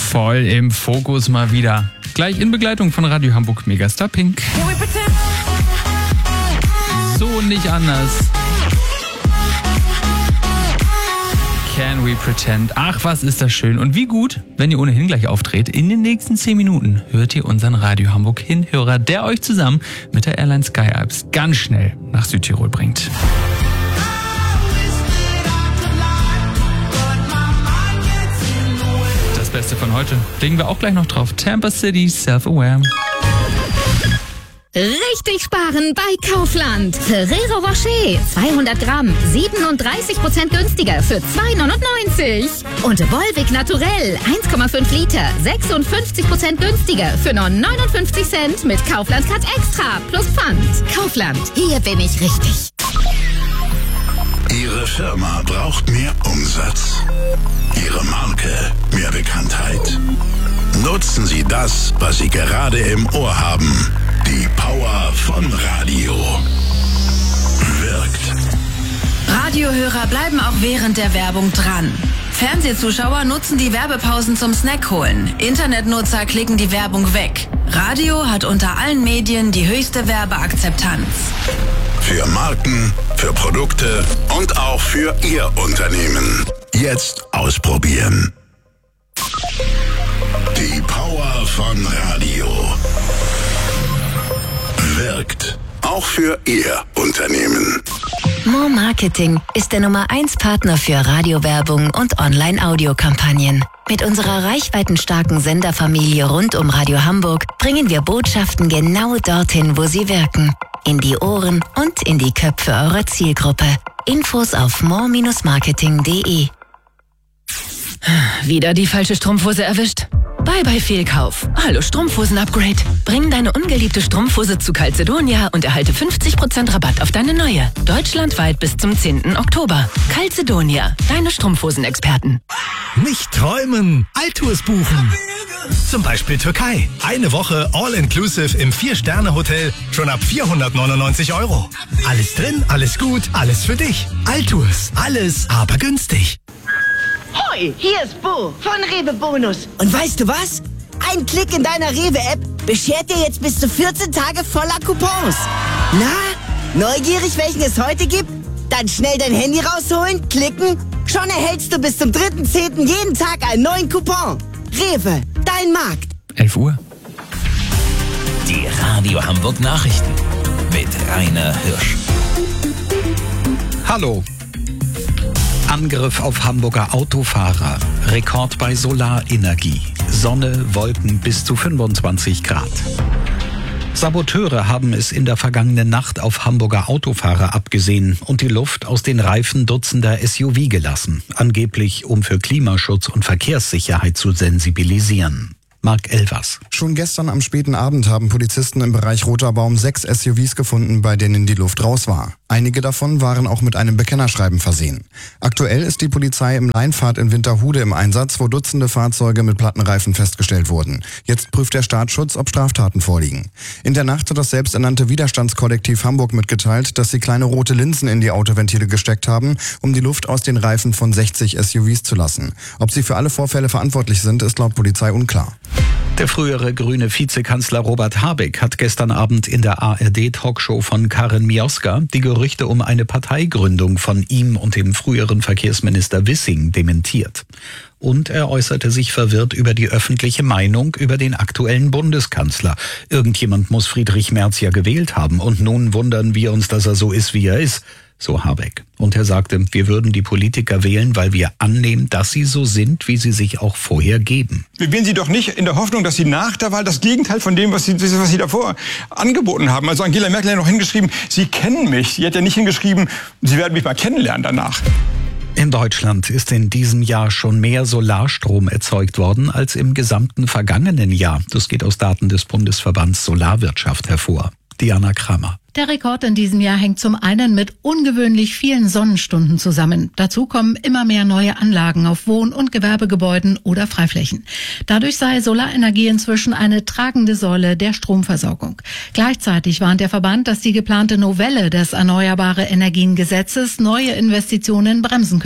Voll im Fokus mal wieder. Gleich in Begleitung von Radio Hamburg Megastar Pink. So nicht anders. Can we pretend? Ach, was ist das schön. Und wie gut, wenn ihr ohnehin gleich auftritt. In den nächsten 10 Minuten hört ihr unseren Radio Hamburg Hinhörer, der euch zusammen mit der Airline Sky Alps ganz schnell nach Südtirol bringt. Das Beste von heute legen wir auch gleich noch drauf. Tampa City Self-Aware. Richtig sparen bei Kaufland. Ferrero Rocher 200 Gramm 37% günstiger für 2,99. Und Volvic Naturell 1,5 Liter 56% günstiger für nur 59 Cent mit Kaufland Card Extra plus Pfand. Kaufland, hier bin ich richtig. Ihre Firma braucht mehr Umsatz. Ihre Marke mehr Bekanntheit. Nutzen Sie das, was Sie gerade im Ohr haben. Die Power von Radio wirkt. Radiohörer bleiben auch während der Werbung dran. Fernsehzuschauer nutzen die Werbepausen zum Snack holen. Internetnutzer klicken die Werbung weg. Radio hat unter allen Medien die höchste Werbeakzeptanz. Für Marken, für Produkte und auch für Ihr Unternehmen. Jetzt ausprobieren. Die Power von Radio wirkt. Auch für Ihr Unternehmen. More Marketing ist der Nummer 1 Partner für Radiowerbung und Online-Audio-Kampagnen. Mit unserer reichweitenstarken Senderfamilie rund um Radio Hamburg bringen wir Botschaften genau dorthin, wo sie wirken. In die Ohren und in die Köpfe eurer Zielgruppe. Infos auf more-marketing.de. Wieder die falsche Strumpfhose erwischt? Bye Fehlkauf. Hallo Strumpfhosen-Upgrade. Bring deine ungeliebte Strumpfhose zu Calzedonia und erhalte 50% Rabatt auf deine neue. Deutschlandweit bis zum 10. Oktober. Calzedonia, deine Strumpfhosen-Experten. Nicht träumen, Altours buchen. Zum Beispiel Türkei. Eine Woche All-Inclusive im 4-Sterne-Hotel. Schon ab 499 €. Alles drin, alles gut, alles für dich. Altours. Alles, aber günstig. Hoi, hier ist Bo von Rewe Bonus. Und weißt du was? Ein Klick in deiner Rewe-App beschert dir jetzt bis zu 14 Tage voller Coupons. Na, neugierig, welchen es heute gibt? Dann schnell dein Handy rausholen, klicken. Schon erhältst du bis zum 3.10. jeden Tag einen neuen Coupon. Rewe, dein Markt. 11 Uhr. Die Radio Hamburg Nachrichten mit Rainer Hirsch. Hallo. Angriff auf Hamburger Autofahrer. Rekord bei Solarenergie. Sonne, Wolken bis zu 25 Grad. Saboteure haben es in der vergangenen Nacht auf Hamburger Autofahrer abgesehen und die Luft aus den Reifen dutzender SUV gelassen. Angeblich, um für Klimaschutz und Verkehrssicherheit zu sensibilisieren. Marc Elvers. Schon gestern am späten Abend haben Polizisten im Bereich Roter Baum 6 SUVs gefunden, bei denen die Luft raus war. Einige davon waren auch mit einem Bekennerschreiben versehen. Aktuell ist die Polizei im Leinpfad in Winterhude im Einsatz, wo Dutzende Fahrzeuge mit Plattenreifen festgestellt wurden. Jetzt prüft der Staatsschutz, ob Straftaten vorliegen. In der Nacht hat das selbsternannte Widerstandskollektiv Hamburg mitgeteilt, dass sie kleine rote Linsen in die Autoventile gesteckt haben, um die Luft aus den Reifen von 60 SUVs zu lassen. Ob sie für alle Vorfälle verantwortlich sind, ist laut Polizei unklar. Der frühere grüne Vizekanzler Robert Habeck hat gestern Abend in der ARD-Talkshow von Karin Mioska die Gerüchte um eine Parteigründung von ihm und dem früheren Verkehrsminister Wissing dementiert. Und er äußerte sich verwirrt über die öffentliche Meinung über den aktuellen Bundeskanzler. Irgendjemand muss Friedrich Merz ja gewählt haben und nun wundern wir uns, dass er so ist, wie er ist. So Habeck. Und er sagte, wir würden die Politiker wählen, weil wir annehmen, dass sie so sind, wie sie sich auch vorher geben. Wir wählen sie doch nicht in der Hoffnung, dass sie nach der Wahl das Gegenteil von dem, was sie davor angeboten haben. Also Angela Merkel hat ja noch hingeschrieben, Sie kennen mich. Sie hat ja nicht hingeschrieben, Sie werden mich mal kennenlernen danach. In Deutschland ist in diesem Jahr schon mehr Solarstrom erzeugt worden als im gesamten vergangenen Jahr. Das geht aus Daten des Bundesverbands Solarwirtschaft hervor. Diana Kramer. Der Rekord in diesem Jahr hängt zum einen mit ungewöhnlich vielen Sonnenstunden zusammen. Dazu kommen immer mehr neue Anlagen auf Wohn- und Gewerbegebäuden oder Freiflächen. Dadurch sei Solarenergie inzwischen eine tragende Säule der Stromversorgung. Gleichzeitig warnt der Verband, dass die geplante Novelle des Erneuerbare Energien Gesetzes neue Investitionen bremsen könnte.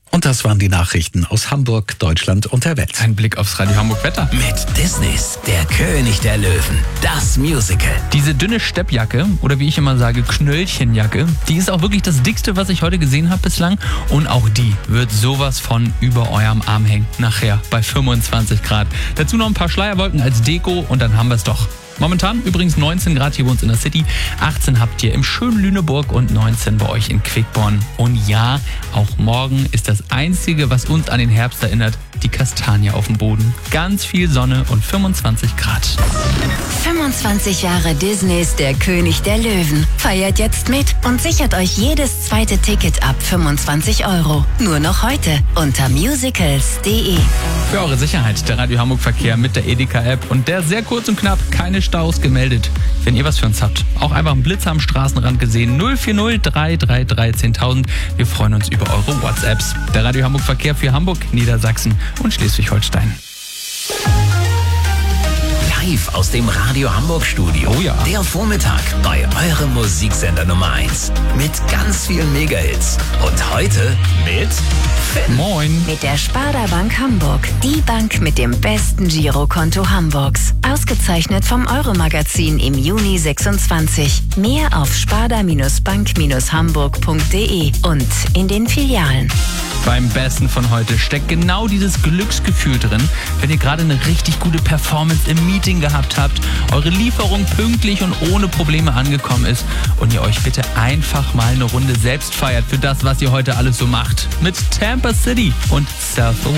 Und das waren die Nachrichten aus Hamburg, Deutschland und der Welt. Ein Blick aufs Radio Hamburg Wetter. Mit Disneys Der König der Löwen, das Musical. Diese dünne Steppjacke, oder wie ich immer sage, Knöllchenjacke, die ist auch wirklich das dickste, was ich heute gesehen habe bislang. Und auch die wird sowas von über eurem Arm hängen. Nachher bei 25 Grad. Dazu noch ein paar Schleierwolken als Deko und dann haben wir es doch. Momentan übrigens 19 Grad hier bei uns in der City, 18 habt ihr im schönen Lüneburg und 19 bei euch in Quickborn. Und ja, auch morgen ist das Einzige, was uns an den Herbst erinnert, die Kastanie auf dem Boden. Ganz viel Sonne und 25 Grad. 25 Jahre Disneys Der König der Löwen. Feiert jetzt mit und sichert euch jedes zweite Ticket ab 25 €. Nur noch heute unter musicals.de. Für eure Sicherheit der Radio Hamburg Verkehr mit der Edeka-App und der sehr kurz und knapp keine Staus gemeldet. Wenn ihr was für uns habt, auch einfach einen Blitz am Straßenrand gesehen, 040 333 10.000. Wir freuen uns über eure WhatsApps. Der Radio Hamburg Verkehr für Hamburg, Niedersachsen und Schleswig-Holstein. Live aus dem Radio Hamburg Studio. Oh ja. Der Vormittag bei eurem Musiksender Nummer 1. Mit ganz vielen Megahits. Und heute mit Finn. Moin. Mit der Sparda Bank Hamburg. Die Bank mit dem besten Girokonto Hamburgs. Ausgezeichnet vom Euromagazin im Juni 26. Mehr auf sparda-bank-hamburg.de und in den Filialen. Beim Besten von heute steckt genau dieses Glücksgefühl drin, wenn ihr gerade eine richtig gute Performance im Meeting gehabt habt, eure Lieferung pünktlich und ohne Probleme angekommen ist und ihr euch bitte einfach mal eine Runde selbst feiert für das, was ihr heute alles so macht. Mit Tampa City und Self Away.